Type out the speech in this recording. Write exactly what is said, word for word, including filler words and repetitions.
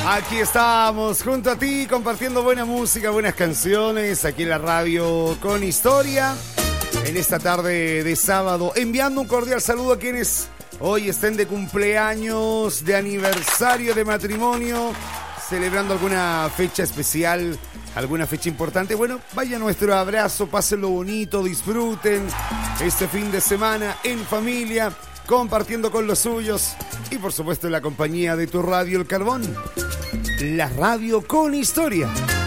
Aquí estamos, junto a ti, compartiendo buena música, buenas canciones, aquí en la radio con historia, en esta tarde de sábado, enviando un cordial saludo a quienes hoy estén de cumpleaños, de aniversario, de matrimonio, celebrando alguna fecha especial, alguna fecha importante. Bueno, vaya nuestro abrazo, pásenlo bonito, disfruten este fin de semana en familia, compartiendo con los suyos y por supuesto en la compañía de tu radio El Carbón, la radio con historia.